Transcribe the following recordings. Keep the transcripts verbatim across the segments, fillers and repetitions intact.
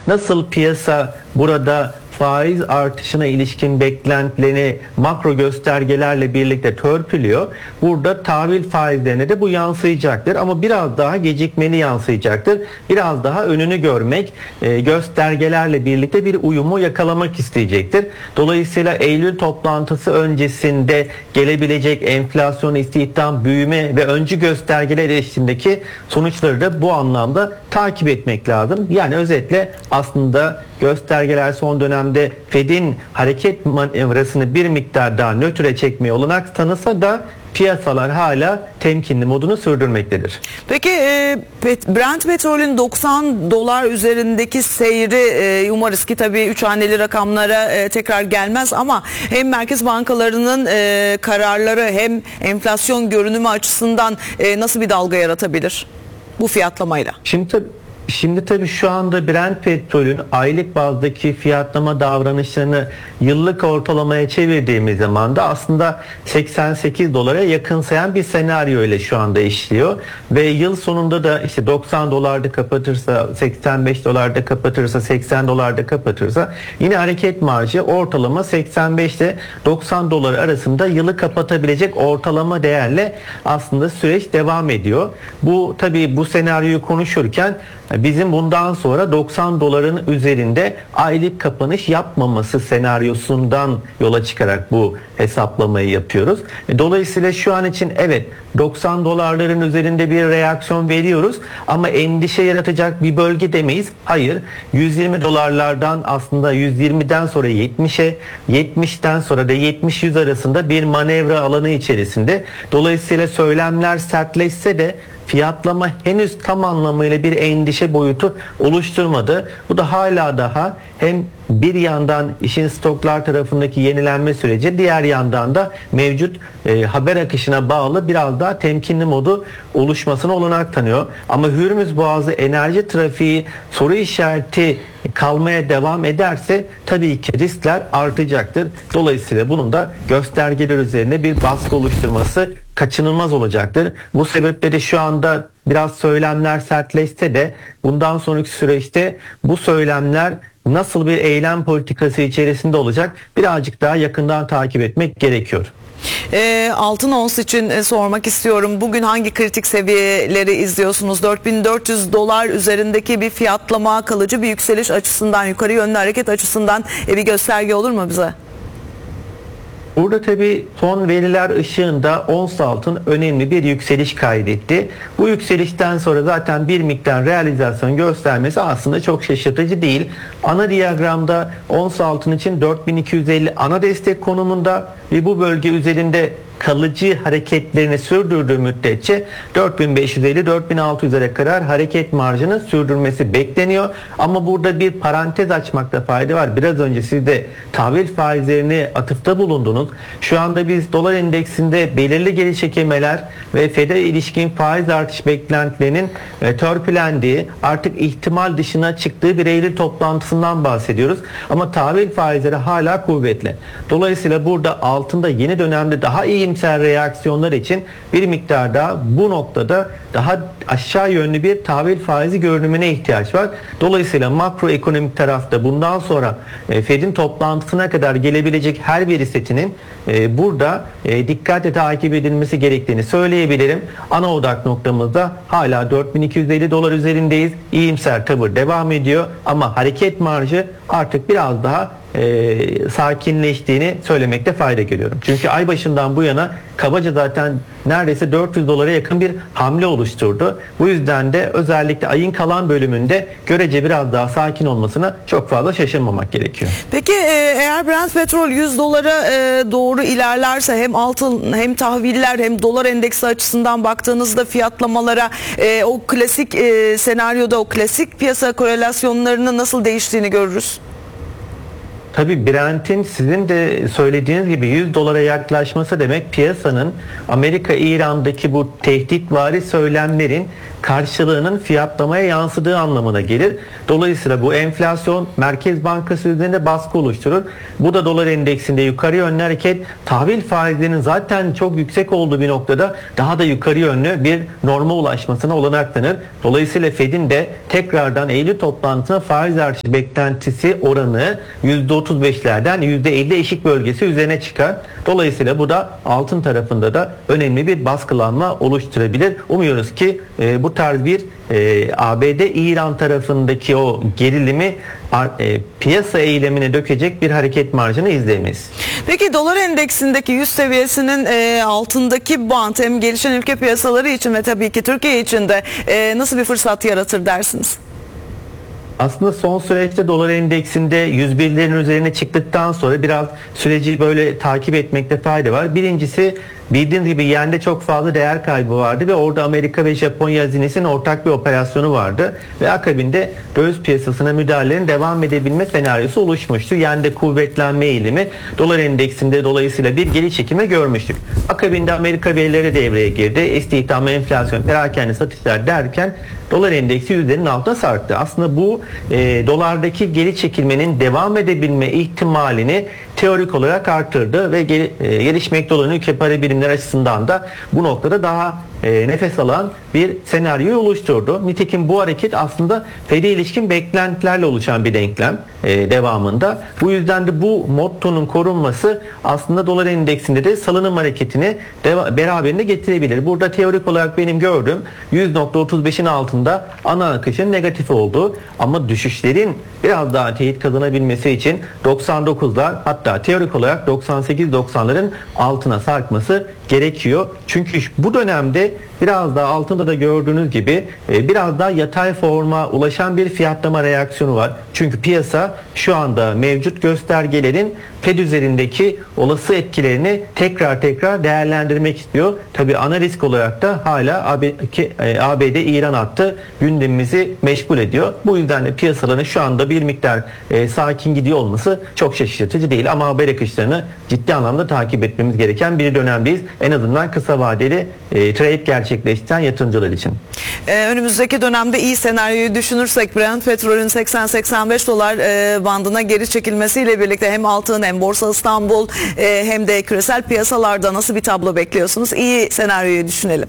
Nasıl piyasa burada faiz artışına ilişkin beklentilerini makro göstergelerle birlikte törpülüyor. Burada tahvil faizlerine de bu yansıyacaktır ama biraz daha gecikmeli yansıyacaktır. Biraz daha önünü görmek, e, göstergelerle birlikte bir uyumu yakalamak isteyecektir. Dolayısıyla Eylül toplantısı öncesinde gelebilecek enflasyon, istihdam, büyüme ve öncü göstergeler eşliğindeki sonuçları da bu anlamda takip etmek lazım. Yani özetle aslında göstergeler son dönemde Fed'in hareket manevrasını bir miktar daha nötre çekmeye olanak tanısa da piyasalar hala temkinli modunu sürdürmektedir. Peki Brent petrolün doksan dolar üzerindeki seyri umarız ki tabii üç haneli rakamlara tekrar gelmez ama hem merkez bankalarının kararları hem enflasyon görünümü açısından nasıl bir dalga yaratabilir bu fiyatlamayla? Şimdi tabii Şimdi tabii şu anda Brent petrolün aylık bazdaki fiyatlama davranışlarını yıllık ortalamaya çevirdiğimiz zaman da aslında seksen sekiz dolara yakınsayan bir senaryo ile şu anda işliyor. Ve yıl sonunda da işte doksan dolarda kapatırsa, seksen beş dolarda kapatırsa, seksen dolarda kapatırsa yine hareket marjı ortalama seksen beş ile doksan dolar arasında yılı kapatabilecek ortalama değerle aslında süreç devam ediyor. Bu tabii bu senaryoyu konuşurken bizim bundan sonra doksan doların üzerinde aylık kapanış yapmaması senaryosundan yola çıkarak bu hesaplamayı yapıyoruz. Dolayısıyla şu an için evet doksan dolarların üzerinde bir reaksiyon veriyoruz ama endişe yaratacak bir bölge demeyiz. Hayır, yüz yirmi dolarlardan aslında yüz yirmiden sonra yetmişe, yetmişten sonra da yetmiş yüz arasında bir manevra alanı içerisinde. Dolayısıyla söylemler sertleşse de fiyatlama henüz tam anlamıyla bir endişe boyutu oluşturmadı. Bu da hala daha hem bir yandan işin stoklar tarafındaki yenilenme süreci, diğer yandan da mevcut e, haber akışına bağlı biraz daha temkinli modu oluşmasına olanak tanıyor. Ama Hürmüz Boğazı enerji trafiği soru işareti kalmaya devam ederse tabii ki riskler artacaktır. Dolayısıyla bunun da göstergeler üzerine bir baskı oluşturması kaçınılmaz olacaktır. Bu sebeple de şu anda biraz söylemler sertleşse de bundan sonraki süreçte bu söylemler nasıl bir eylem politikası içerisinde olacak birazcık daha yakından takip etmek gerekiyor. E, altın ons için e, sormak istiyorum. Bugün hangi kritik seviyeleri izliyorsunuz? dört bin dört yüz dolar üzerindeki bir fiyatlama, kalıcı bir yükseliş açısından, yukarı yönlü hareket açısından e, bir gösterge olur mu bize? Burada tabii son veriler ışığında ons altın önemli bir yükseliş kaydetti. Bu yükselişten sonra zaten bir miktar realizasyon göstermesi aslında çok şaşırtıcı değil. Ana diyagramda ons altın için dört bin iki yüz elli ana destek konumunda ve bu bölge üzerinde kalıcı hareketlerini sürdürdüğü müddetçe dört bin beş yüz elli dört bin altı yüz'e kadar hareket marjının sürdürmesi bekleniyor. Ama burada bir parantez açmakta fayda var. Biraz önce siz de tahvil faizlerini atıfta bulundunuz. Şu anda biz dolar endeksinde belirli geri çekilmeler ve Fed'e ilişkin faiz artış beklentilerinin e, törpülendiği, artık ihtimal dışına çıktığı bir Eylül toplantısından bahsediyoruz. Ama tahvil faizleri hala kuvvetli. Dolayısıyla burada altında yeni dönemde daha iyi reaksiyonlar için bir miktar daha bu noktada daha aşağı yönlü bir tahvil faizi görünümüne ihtiyaç var. Dolayısıyla makroekonomik tarafta bundan sonra e, Fed'in toplantısına kadar gelebilecek her veri setinin e, burada e, dikkatle takip edilmesi gerektiğini söyleyebilirim. Ana odak noktamızda hala dört bin iki yüz elli dolar üzerindeyiz. İyimser tavır devam ediyor ama hareket marjı artık biraz daha e, sakinleştiğini söylemekte fayda görüyorum. Çünkü ay başından bu yana kabaca zaten neredeyse dört yüz dolara yakın bir hamle oluşturdu. Bu yüzden de özellikle ayın kalan bölümünde görece biraz daha sakin olmasına çok fazla şaşırmamak gerekiyor. Peki eğer Brent petrol yüz dolara doğru ilerlerse hem altın hem tahviller hem dolar endeksi açısından baktığınızda fiyatlamalara o klasik senaryoda o klasik piyasa korelasyonlarının nasıl değiştiğini görürüz? Tabii Brent'in sizin de söylediğiniz gibi yüz dolara yaklaşması demek piyasanın Amerika-İran'daki bu tehditvari söylemlerin karşılığının fiyatlamaya yansıdığı anlamına gelir. Dolayısıyla bu enflasyon Merkez Bankası üzerinde baskı oluşturur. Bu da dolar endeksinde yukarı yönlü hareket, tahvil faizlerinin zaten çok yüksek olduğu bir noktada daha da yukarı yönlü bir norma ulaşmasına olanak tanır. Dolayısıyla Fed'in de tekrardan Eylül toplantısına faiz artışı beklentisi oranı yüzde otuz beşlerden yüzde elli eşik bölgesi üzerine çıkar. Dolayısıyla bu da altın tarafında da önemli bir baskılanma oluşturabilir. Umuyoruz ki e, bu tarz bir e, A B D-İran tarafındaki o gerilimi e, piyasa eylemine dökecek bir hareket marjını izleyemeyiz. Peki dolar endeksindeki yüz seviyesinin e, altındaki bant hem gelişen ülke piyasaları için ve tabii ki Türkiye için de e, nasıl bir fırsat yaratır dersiniz? Aslında son süreçte dolar endeksinde yüz birlerin üzerine çıktıktan sonra biraz süreci böyle takip etmekte fayda var. Birincisi, bildiğiniz gibi yende çok fazla değer kaybı vardı ve orada Amerika ve Japonya hazinesinin ortak bir operasyonu vardı ve akabinde döviz piyasasına müdahalelerin devam edebilme senaryosu oluşmuştu. Yende kuvvetlenme eğilimi dolar endeksinde dolayısıyla bir geri çekilme görmüştük. Akabinde Amerika verileri devreye girdi. İstihdam, enflasyon, perakende satışlar derken dolar endeksi yüzlerin altına sarktı. Aslında bu e, dolardaki geri çekilmenin devam edebilme ihtimalini teorik olarak arttırdı ve gel, e, gelişmekte olan ülke para birimleri açısından da bu noktada daha e, nefes alan bir senaryoyu oluşturdu. Nitekim bu hareket aslında Fed'e ilişkin beklentilerle oluşan bir denklem e, devamında. Bu yüzden de bu mottonun korunması aslında dolar endeksinde de salınım hareketini deva- beraberinde getirebilir. Burada teorik olarak benim gördüğüm yüz nokta otuz beşin altında ana akışın negatif olduğu ama düşüşlerin biraz daha teyit kazanabilmesi için doksan dokuzlar hatta teorik olarak doksan sekiz doksanların altına sarkması gerekiyor. Çünkü bu dönemde biraz daha altında da gördüğünüz gibi biraz daha yatay forma ulaşan bir fiyatlama reaksiyonu var. Çünkü piyasa şu anda mevcut göstergelerin Fed üzerindeki olası etkilerini tekrar tekrar değerlendirmek istiyor. Tabii ana risk olarak da hala A B D-İran hattı gündemimizi meşgul ediyor. Bu yüzden de piyasaların şu anda bir miktar e, sakin gidiyor olması çok şaşırtıcı değil ama haber akışlarını ciddi anlamda takip etmemiz gereken bir dönemdeyiz. En azından kısa vadeli e, trade gerçekleştiren yatırımcılar için. Ee, önümüzdeki dönemde iyi senaryoyu düşünürsek Brent petrolün seksen seksen beş dolar e, bandına geri çekilmesiyle birlikte hem altın hem Borsa İstanbul e, hem de küresel piyasalarda nasıl bir tablo bekliyorsunuz? İyi senaryoyu düşünelim.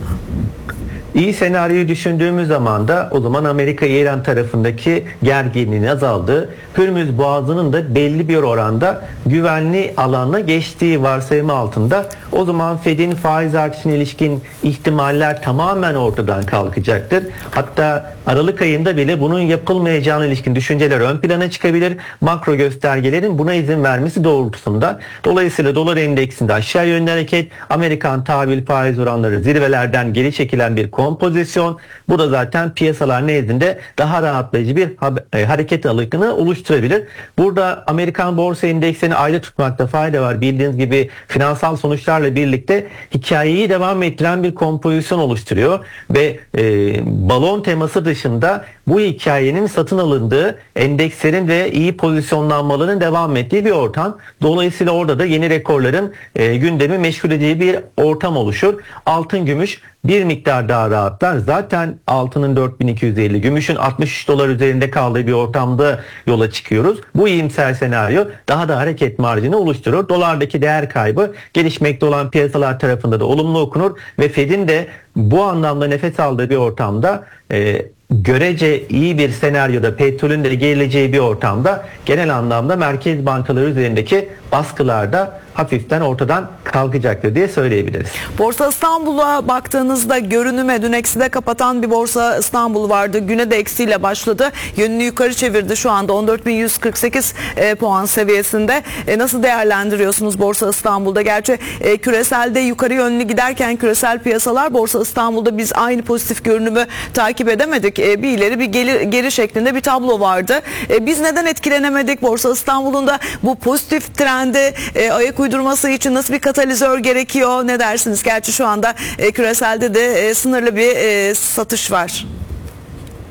İyi senaryoyu düşündüğümüz zaman da o zaman Amerika-İran tarafındaki gerginliğin azaldığı, Hürmüz Boğazı'nın da belli bir oranda güvenli alana geçtiği varsayımı altında o zaman Fed'in faiz artışına ilişkin ihtimaller tamamen ortadan kalkacaktır. Hatta Aralık ayında bile bunun yapılmayacağına ilişkin düşünceler ön plana çıkabilir. Makro göstergelerin buna izin vermesi doğrultusunda. Dolayısıyla dolar endeksinde aşağı yönlü hareket, Amerikan tahvil faiz oranları zirvelerden geri çekilen bir kompozisyon. Bu da zaten piyasalar nezdinde daha rahatlayıcı bir hareket alanını oluşturabilir. Burada Amerikan borsa endeksini ayrı tutmakta fayda var. Bildiğiniz gibi finansal sonuçlarla birlikte hikayeyi devam ettiren bir kompozisyon oluşturuyor ve e, balon teması dışında bu hikayenin satın alındığı, endekslerin ve iyi pozisyonlanmaların devam ettiği bir ortam. Dolayısıyla orada da yeni rekorların e, gündemi meşgul edeceği bir ortam oluşur. Altın, gümüş bir miktar daha rahatlar. Zaten altının dört bin iki yüz elli, gümüşün altmış üç dolar üzerinde kaldığı bir ortamda yola çıkıyoruz. Bu iyimser senaryo daha da hareket marjını oluşturur. Dolardaki değer kaybı gelişmekte olan piyasalar tarafında da olumlu okunur ve Fed'in de bu anlamda nefes aldığı bir ortamda e, görece iyi bir senaryoda petrolün de gerileceği bir ortamda genel anlamda merkez bankaları üzerindeki baskılar da hafiften ortadan kalkacaktır diye söyleyebiliriz. Borsa İstanbul'a baktığınızda görünüme dün ekside kapatan bir Borsa İstanbul vardı. Güne de eksiyle başladı. Yönünü yukarı çevirdi. Şu anda on dört bin yüz kırk sekiz e, puan seviyesinde. E, nasıl değerlendiriyorsunuz Borsa İstanbul'da? Gerçi e, küreselde yukarı yönlü giderken küresel piyasalar Borsa İstanbul'da biz aynı pozitif görünümü takip edemedik. E, bir ileri bir geri, geri şeklinde bir tablo vardı. E, biz neden etkilenemedik? Borsa İstanbul'un da bu pozitif trende e, ayak uydurması için nasıl bir katalizör gerekiyor? Ne dersiniz? Gerçi şu anda e, küreselde de e, sınırlı bir e, satış var.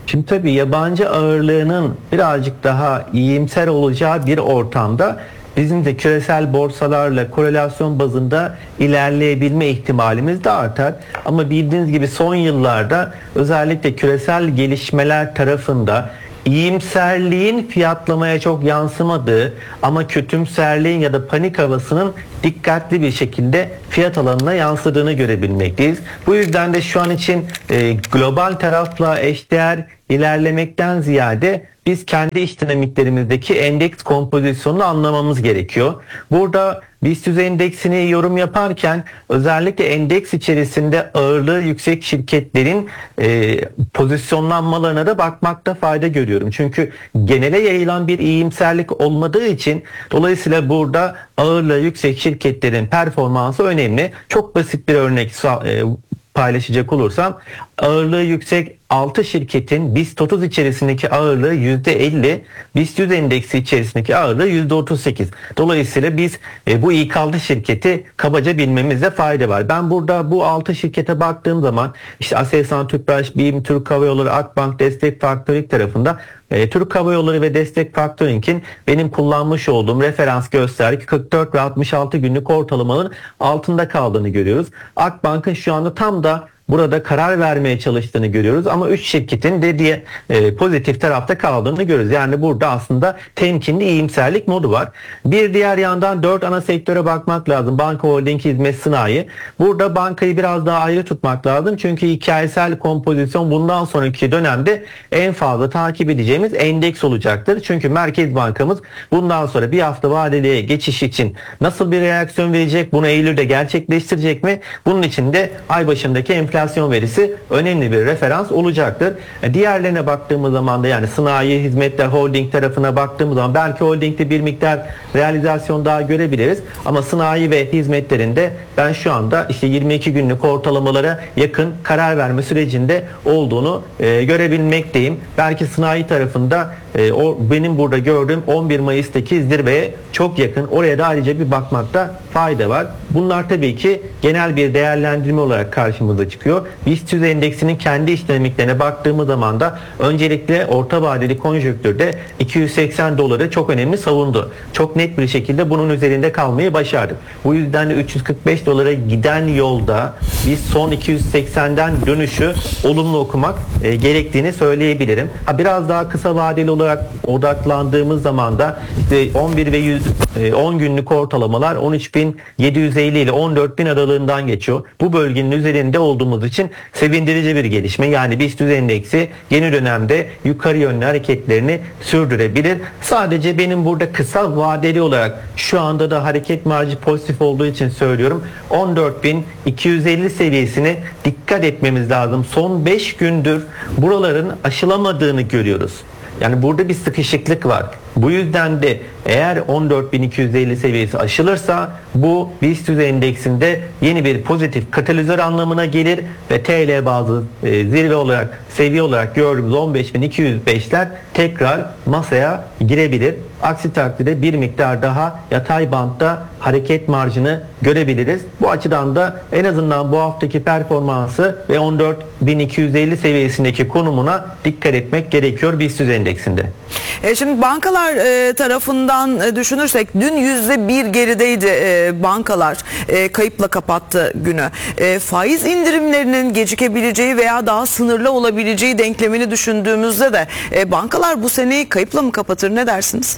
Şimdi tabii yabancı ağırlığının birazcık daha iyimser olacağı bir ortamda bizim de küresel borsalarla korelasyon bazında ilerleyebilme ihtimalimiz de artar. Ama bildiğiniz gibi son yıllarda özellikle küresel gelişmeler tarafında iyimserliğin fiyatlamaya çok yansımadığı ama kötümserliğin ya da panik havasının dikkatli bir şekilde fiyat alanına yansıdığını görebilmekteyiz. Bu yüzden de şu an için e, global tarafla eşdeğer ilerlemekten ziyade biz kendi iş dinamiklerimizdeki endeks kompozisyonunu anlamamız gerekiyor. Burada BIST yüz endeksini yorum yaparken özellikle endeks içerisinde ağırlığı yüksek şirketlerin e, pozisyonlanmalarına da bakmakta fayda görüyorum. Çünkü genele yayılan bir iyimserlik olmadığı için dolayısıyla burada ağırlığı yüksek şirketlerin performansı önemli. Çok basit bir örnek e, paylaşacak olursam ağırlığı yüksek altı şirketin BIST otuz içerisindeki ağırlığı yüzde elli, BIST yüz endeksi içerisindeki ağırlığı yüzde otuz sekiz. Dolayısıyla biz e, bu ilk altı şirketi kabaca bilmemizde fayda var. Ben burada bu altı şirkete baktığım zaman işte Aselsan, Tüpraş, BİM, Türk Hava Yolları, Akbank, Destek Faktörink tarafında e, Türk Hava Yolları ve Destek Faktörink'in benim kullanmış olduğum referans gösterge kırk dört ve altmış altı günlük ortalamaların altında kaldığını görüyoruz. Akbank'ın şu anda tam da burada karar vermeye çalıştığını görüyoruz ama üç şirketin dediği e, pozitif tarafta kaldığını görüyoruz. Yani burada aslında temkinli iyimserlik modu var. Bir diğer yandan dört ana sektöre bakmak lazım. Banka, holding, hizmet, sanayi. Burada bankayı biraz daha ayrı tutmak lazım. Çünkü hikayesel kompozisyon bundan sonraki dönemde en fazla takip edeceğimiz endeks olacaktır. Çünkü Merkez Bankamız bundan sonra bir hafta vadeliye geçiş için nasıl bir reaksiyon verecek? Bunu Eylül'de gerçekleştirecek mi? Bunun için de ay başındaki enflasyon enflasyon verisi önemli bir referans olacaktır. Diğerlerine baktığımız zaman da yani sanayi, hizmetler, holding tarafına baktığımız zaman belki holdingde bir miktar realizasyon daha görebiliriz. Ama sanayi ve hizmetlerinde ben şu anda işte yirmi iki günlük ortalamalara yakın karar verme sürecinde olduğunu e, görebilmekteyim. Belki sanayi tarafında e, o benim burada gördüğüm on bir Mayıs'taki zirveye çok yakın. Oraya da ayrıca bir bakmakta fayda var. Bunlar tabii ki genel bir değerlendirme olarak karşımıza çıkıyor. BIST yüz endeksinin kendi iş dinamiklerine baktığımız zaman da öncelikle orta vadeli konjonktürde iki yüz seksen doları çok önemli savundu. Çok net bir şekilde bunun üzerinde kalmayı başardık. Bu yüzden de üç yüz kırk beş dolara giden yolda biz son iki yüz seksenden dönüşü olumlu okumak e, gerektiğini söyleyebilirim. Ha, biraz daha kısa vadeli olarak odaklandığımız zaman da işte on bir ve yüz, e, on günlük ortalamalar on üç bin yedi yüz elli ile on dört bin aralığından geçiyor. Bu bölgenin üzerinde olduğumuz için sevindirici bir gelişme. Yani BIST yüz endeksi yeni dönemde yukarı yönlü hareketlerini sürdürebilir. Sadece benim burada kısa vadeli olarak şu anda da hareket marjı pozitif olduğu için söylüyorum. on dört bin iki yüz elli seviyesine dikkat etmemiz lazım. Son beş gündür buraların aşılamadığını görüyoruz. Yani burada bir sıkışıklık var. Bu yüzden de eğer on dört bin iki yüz elli seviyesi aşılırsa bu BIST yüz endeksinde yeni bir pozitif katalizör anlamına gelir ve T L bazı e, zirve olarak seviye olarak gördüğümüz on beş bin iki yüz beşler tekrar masaya girebilir. Aksi takdirde bir miktar daha yatay bantta hareket marjını görebiliriz. Bu açıdan da en azından bu haftaki performansı ve on dört bin iki yüz elli seviyesindeki konumuna dikkat etmek gerekiyor BIST yüz endeksinde. E şimdi bankalar e, tarafından e, düşünürsek dün yüzde bir gerideydi e, bankalar e, kayıpla kapattı günü. E, faiz indirimlerinin gecikebileceği veya daha sınırlı olabileceği denklemini düşündüğümüzde de e, bankalar bu seneyi kayıpla mı kapatır, ne dersiniz?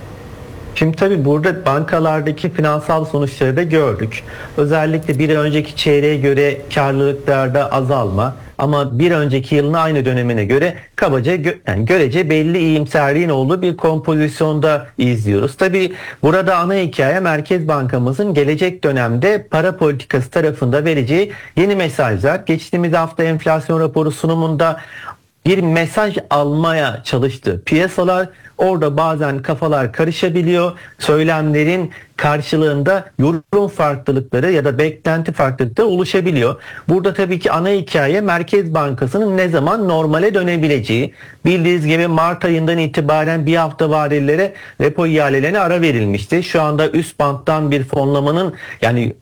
Şimdi tabii burada bankalardaki finansal sonuçları da gördük. Özellikle bir önceki çeyreğe göre karlılıklarda azalma ama bir önceki yılın aynı dönemine göre kabaca gö- yani görece belli iyimserliğin olduğu bir kompozisyonda izliyoruz. Tabii burada ana hikaye Merkez Bankamızın gelecek dönemde para politikası tarafında vereceği yeni mesajlar. Geçtiğimiz hafta enflasyon raporu sunumunda bir mesaj almaya çalıştı piyasalar. Orada bazen kafalar karışabiliyor. Söylemlerin karşılığında yorum farklılıkları ya da beklenti farklılıkları oluşabiliyor. Burada tabii ki ana hikaye Merkez Bankası'nın ne zaman normale dönebileceği. Bildiğiniz gibi Mart ayından itibaren bir hafta vadelilere repo ihalelerine ara verilmişti. Şu anda üst banttan bir fonlamanın yani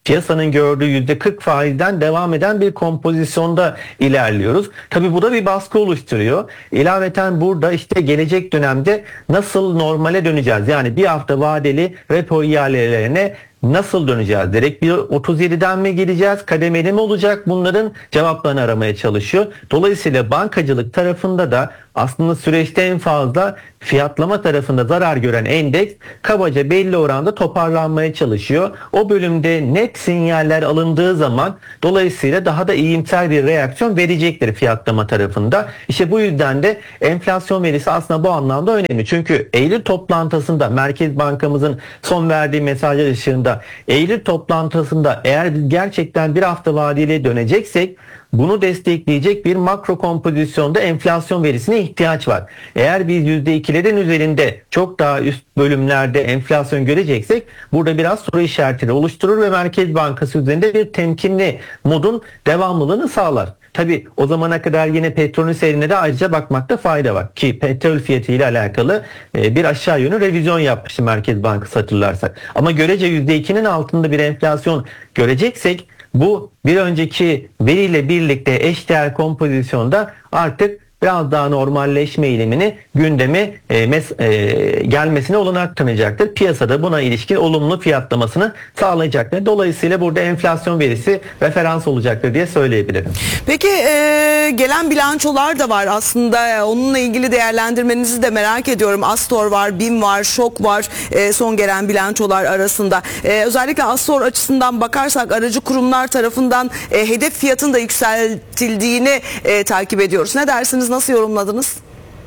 piyasanın gördüğü yüzde kırk faizden devam eden bir kompozisyonda ilerliyoruz. Tabii bu da bir baskı oluşturuyor. İlaveten burada işte gelecek dönemde nasıl normale döneceğiz? Yani bir hafta vadeli repo ihalelerine nasıl döneceğiz? Direkt bir otuz yediden mi gideceğiz? Kademeli mi olacak? Bunların cevaplarını aramaya çalışıyor. Dolayısıyla bankacılık tarafında da aslında süreçte en fazla fiyatlama tarafında zarar gören endeks kabaca belli oranda toparlanmaya çalışıyor. O bölümde net sinyaller alındığı zaman dolayısıyla daha da iyimser bir reaksiyon verecektir fiyatlama tarafında. İşte bu yüzden de enflasyon verisi aslında bu anlamda önemli. Çünkü Eylül toplantısında Merkez Bankamızın son verdiği mesajlar ışığında Eylül toplantısında eğer biz gerçekten bir hafta vadeli döneceksek bunu destekleyecek bir makro kompozisyonda enflasyon verisine ihtiyaç var. Eğer biz yüzde ikilerin üzerinde çok daha üst bölümlerde enflasyon göreceksek burada biraz soru işaretleri oluşturur ve Merkez Bankası üzerinde bir temkinli modun devamlılığını sağlar. Tabi o zamana kadar yine petrolün seyrine de ayrıca bakmakta fayda var. Ki petrol fiyatı ile alakalı bir aşağı yönlü revizyon yapmıştı Merkez Bankası hatırlarsak. Ama görece yüzde ikinin altında bir enflasyon göreceksek bu bir önceki veriyle birlikte eşdeğer kompozisyonda artık biraz daha normalleşme eğilimini gündeme e, mes, e, gelmesine olanak tanıyacaktır. Piyasada buna ilişkin olumlu fiyatlamasını sağlayacaktır. Dolayısıyla burada enflasyon verisi referans olacaktır diye söyleyebilirim. Peki e, gelen bilançolar da var aslında, onunla ilgili değerlendirmenizi de merak ediyorum. Astor var, BİM var, Şok var e, son gelen bilançolar arasında. E, özellikle Astor açısından bakarsak aracı kurumlar tarafından e, hedef fiyatın da yükseltildiğini e, takip ediyoruz. Ne dersiniz? Nasıl yorumladınız?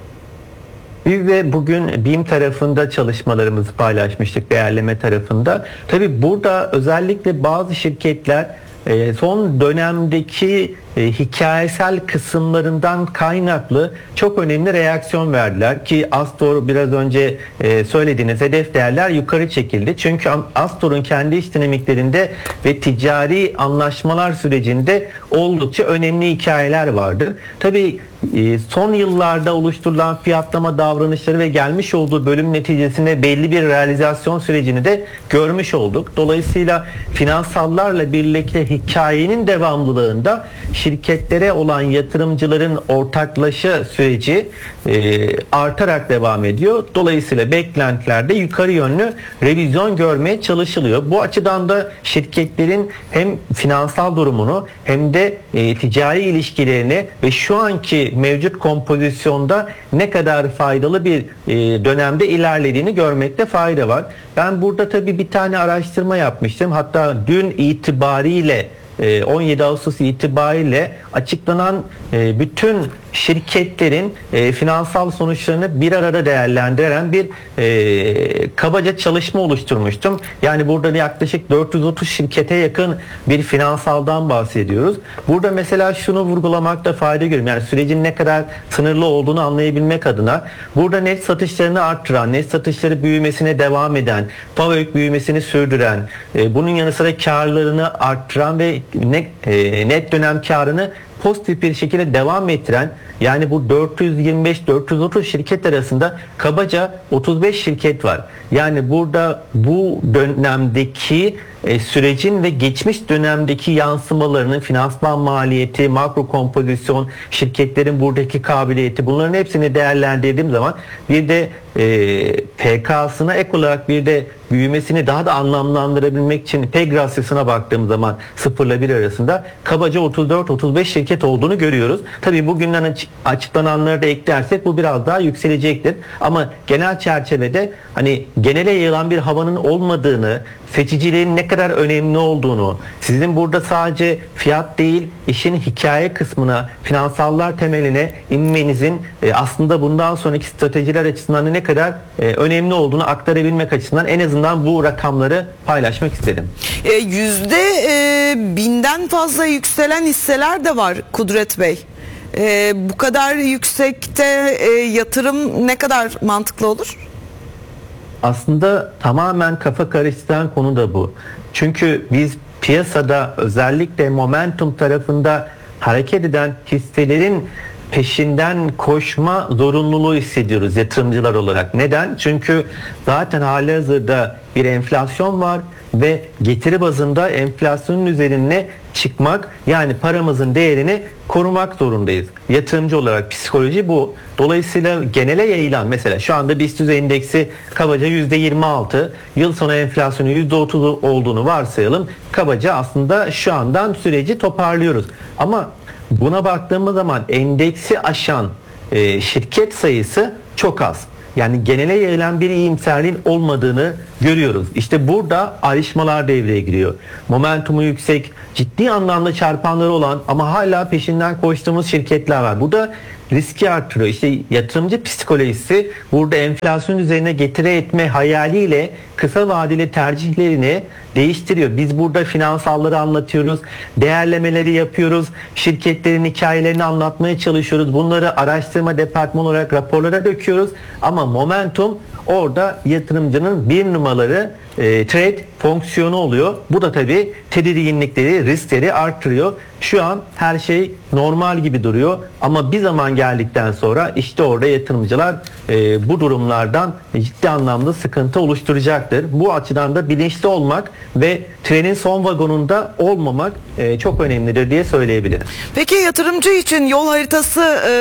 Biz de bugün BİM tarafında çalışmalarımızı paylaşmıştık, değerleme tarafında. Tabii burada özellikle bazı şirketler son dönemdeki hikayesel kısımlarından kaynaklı çok önemli reaksiyon verdiler ki Astor biraz önce söylediğiniz hedef değerler yukarı çekildi. Çünkü Astor'un kendi iş dinamiklerinde ve ticari anlaşmalar sürecinde oldukça önemli hikayeler vardı. Tabii son yıllarda oluşturulan fiyatlama davranışları ve gelmiş olduğu bölüm neticesinde belli bir realizasyon sürecini de görmüş olduk. Dolayısıyla finansallarla birlikte hikayenin devamlılığında şirketlere olan yatırımcıların ortaklaşa süreci e, artarak devam ediyor. Dolayısıyla beklentilerde yukarı yönlü revizyon görmeye çalışılıyor. Bu açıdan da şirketlerin hem finansal durumunu hem de e, ticari ilişkilerini ve şu anki mevcut kompozisyonda ne kadar faydalı bir e, dönemde ilerlediğini görmekte fayda var. Ben burada tabii bir tane araştırma yapmıştım. Hatta dün itibariyle on yedi Ağustos itibariyle açıklanan bütün şirketlerin finansal sonuçlarını bir arada değerlendiren bir kabaca çalışma oluşturmuştum. Yani burada yaklaşık dört yüz otuz şirkete yakın bir finansaldan bahsediyoruz. Burada mesela şunu vurgulamakta fayda görüyorum. Yani sürecin ne kadar sınırlı olduğunu anlayabilmek adına burada net satışlarını arttıran, net satışları büyümesine devam eden, FAVÖK büyümesini sürdüren, bunun yanı sıra karlarını arttıran ve net, net dönem karını pozitif bir şekilde devam ettiren, yani bu dört yüz yirmi beş dört yüz otuz şirket arasında kabaca otuz beş şirket var. Yani burada bu dönemdeki e, sürecin ve geçmiş dönemdeki yansımalarının finansman maliyeti, makro kompozisyon, şirketlerin buradaki kabiliyeti, bunların hepsini değerlendirdiğim zaman bir de e, P K'sına ek olarak bir de büyümesini daha da anlamlandırabilmek için P E G rasyosuna baktığım zaman sıfır ile bir arasında kabaca otuz dört otuz beş şirket olduğunu görüyoruz. Tabii bugünden açıklananları da eklersek bu biraz daha yükselecektir. Ama genel çerçevede hani genele yayılan bir havanın olmadığını, seçiciliğin ne kadar önemli olduğunu, sizin burada sadece fiyat değil, işin hikaye kısmına, finansallar temeline inmenizin e, aslında bundan sonraki stratejiler açısından ne kadar e, önemli olduğunu aktarabilmek açısından en azından bu rakamları paylaşmak istedim. E, yüzde e, binden fazla yükselen hisseler de var Kudret Bey. E, bu kadar yüksekte e, yatırım ne kadar mantıklı olur? Aslında tamamen kafa karıştıran konu da bu. Çünkü biz piyasada özellikle momentum tarafında hareket eden hisselerin peşinden koşma zorunluluğu hissediyoruz yatırımcılar olarak. Neden? Çünkü zaten halihazırda bir enflasyon var ve getiri bazında enflasyonun üzerine çıkmak, yani paramızın değerini korumak zorundayız. Yatırımcı olarak psikoloji bu. Dolayısıyla genele yayılan, mesela şu anda BIST endeksi kabaca yüzde yirmi altı, yıl sonu enflasyonu yüzde otuz olduğunu varsayalım. Kabaca aslında şu andan süreci toparlıyoruz. Ama buna baktığımız zaman endeksi aşan e, şirket sayısı çok az. Yani genele yayılan bir iyimserliğin olmadığını görüyoruz. İşte burada ayrışmalar devreye giriyor. Momentumu yüksek, ciddi anlamda çarpanları olan ama hala peşinden koştuğumuz şirketler var. Bu da riski artırıyor. İşte yatırımcı psikolojisi burada enflasyon üzerine getiri etme hayaliyle kısa vadeli tercihlerini değiştiriyor. Biz burada finansalları anlatıyoruz, değerlemeleri yapıyoruz, şirketlerin hikayelerini anlatmaya çalışıyoruz. Bunları araştırma departmanı olarak raporlara döküyoruz. Ama momentum orada yatırımcının bir numaraları e, trade fonksiyonu oluyor. Bu da tabii tedirginlikleri, riskleri arttırıyor. Şu an her şey normal gibi duruyor ama bir zaman geldikten sonra işte orada yatırımcılar e, bu durumlardan ciddi anlamda sıkıntı oluşturacaktır. Bu açıdan da bilinçli olmak ve trenin son vagonunda olmamak e, çok önemlidir diye söyleyebilirim. Peki yatırımcı için yol haritası e,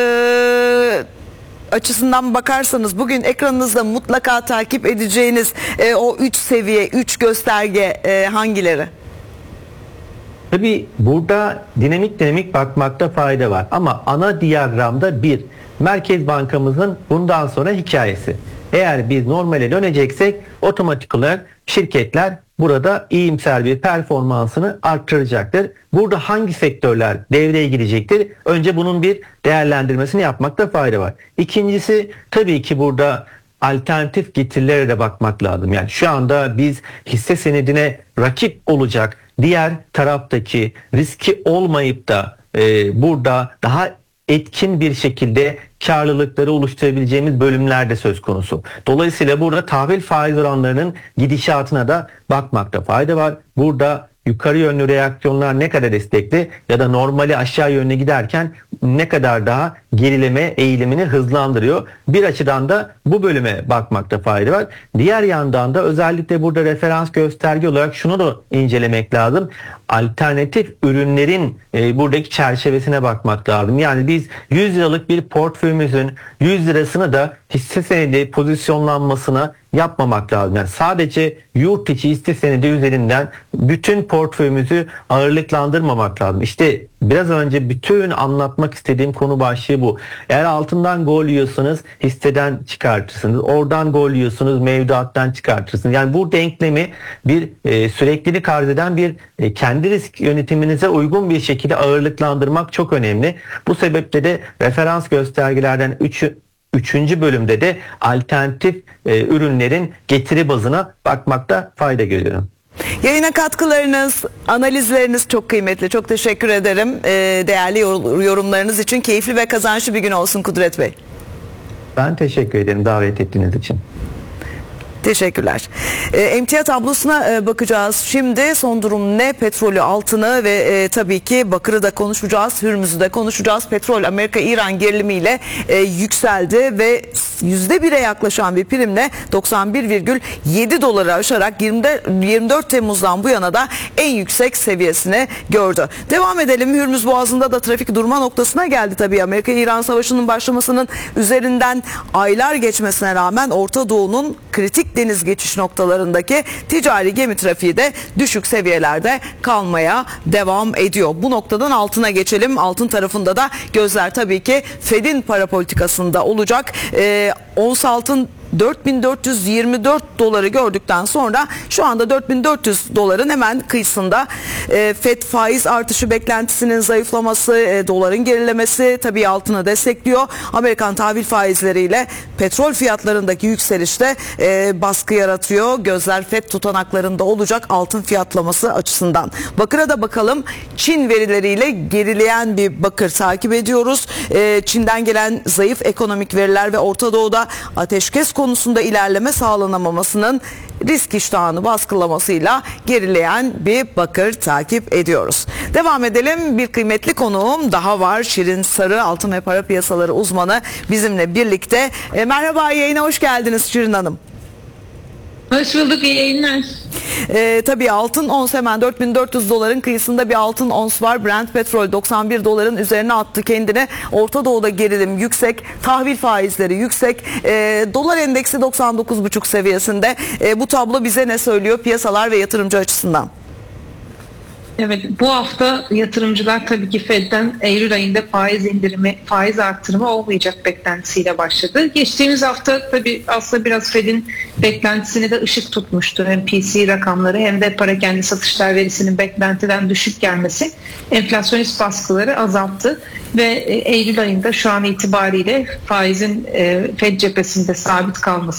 açısından bakarsanız bugün ekranınızda mutlaka takip edeceğiniz e, o üç seviye, üç gösterge e, hangileri? Tabii burada dinamik dinamik bakmakta fayda var ama ana diyagramda bir, Merkez Bankamızın bundan sonra hikayesi. Eğer biz normale döneceksek otomatik olarak şirketler burada iyimser bir performansını arttıracaktır. Burada hangi sektörler devreye girecektir? Önce bunun bir değerlendirmesini yapmakta fayda var. İkincisi, tabii ki burada alternatif getirilere de bakmak lazım. Yani şu anda biz hisse senedine rakip olacak diğer taraftaki riski olmayıp da e, burada daha etkin bir şekilde karlılıkları oluşturabileceğimiz bölümler de söz konusu. Dolayısıyla burada tahvil faiz oranlarının gidişatına da bakmakta fayda var. Burada yukarı yönlü reaksiyonlar ne kadar destekli ya da normali aşağı yönüne giderken ne kadar daha gerileme eğilimini hızlandırıyor. Bir açıdan da bu bölüme bakmakta fayda var. Diğer yandan da özellikle burada referans gösterge olarak şunu da incelemek lazım. Alternatif ürünlerin e, buradaki çerçevesine bakmak lazım. Yani biz yüz liralık bir portföyümüzün yüz lirasını da hisse senedi pozisyonlanmasına yapmamak lazım. Yani sadece yurt içi hisse senedi üzerinden bütün portföyümüzü ağırlıklandırmamak lazım. İşte biraz önce bütün anlatmak istediğim konu başlığı bu. Eğer altından gol yiyorsanız hisseden çıkartırsınız. Oradan gol yiyorsunuz, mevduattan çıkartırsınız. Yani bu denklemi bir e, süreklilik arz eden bir e, kendi risk yönetiminize uygun bir şekilde ağırlıklandırmak çok önemli. Bu sebeple de referans göstergelerden üçü Üçüncü bölümde de alternatif e, ürünlerin getiri bazına bakmakta fayda görüyorum. Yayına katkılarınız, analizleriniz çok kıymetli. Çok teşekkür ederim. E, değerli yorumlarınız için keyifli ve kazançlı bir gün olsun Kudret Bey. Ben teşekkür ederim davet ettiğiniz için. Teşekkürler. E, emtia tablosuna e, bakacağız. Şimdi son durum ne? Petrolü, altını ve e, tabii ki bakırı da konuşacağız. Hürmüz'ü de konuşacağız. Petrol Amerika-İran gerilimiyle e, yükseldi ve yüzde bire yaklaşan bir primle doksan bir virgül yedi doları aşarak yirmi dört Temmuz'dan bu yana da en yüksek seviyesini gördü. Devam edelim. Hürmüz Boğazı'nda da trafik durma noktasına geldi tabii. Amerika-İran savaşının başlamasının üzerinden aylar geçmesine rağmen Orta Doğu'nun kritik deniz geçiş noktalarındaki ticari gemi trafiği de düşük seviyelerde kalmaya devam ediyor. Bu noktadan altına geçelim. Altın tarafında da gözler tabii ki Fed'in para politikasında olacak. Ee, ons altın dört bin dört yüz yirmi dört doları gördükten sonra şu anda dört bin dört yüz doların hemen kıyısında. E, Fed faiz artışı beklentisinin zayıflaması, e, doların gerilemesi tabii altını destekliyor. Amerikan tahvil faizleriyle petrol fiyatlarındaki yükselişte e, baskı yaratıyor. Gözler Fed tutanaklarında olacak altın fiyatlaması açısından. Bakıra da bakalım. Çin verileriyle gerileyen bir bakır takip ediyoruz. E, Çin'den gelen zayıf ekonomik veriler ve Orta Doğu'da ateşkes konusunda ilerleme sağlanamamasının risk iştahını baskılamasıyla gerileyen bir bakır takip ediyoruz. Devam edelim. Bir kıymetli konuğum daha var. Şirin Sarı, altın ve para piyasaları uzmanı bizimle birlikte. E, merhaba, yayına hoş geldiniz Şirin Hanım. Hoş bulduk, iyi yayınlar. Ee, tabii altın ons hemen dört bin dört yüz doların kıyısında bir altın ons var. Brent petrol doksan bir doların üzerine attı kendine. Orta Doğu'da gerilim yüksek, tahvil faizleri yüksek, e, dolar endeksi doksan dokuz buçuk seviyesinde. E, bu tablo bize ne söylüyor piyasalar ve yatırımcı açısından? Evet, bu hafta yatırımcılar tabii ki Fed'den Eylül ayında faiz indirimi, faiz artırımı olmayacak beklentisiyle başladı. Geçtiğimiz hafta tabii aslında biraz Fed'in beklentisini de ışık tutmuştu. Hem P C rakamları hem de perakende satışlar verisinin beklentiden düşük gelmesi enflasyonist baskıları azalttı ve Eylül ayında şu an itibariyle faizin Fed cephesinde sabit kalması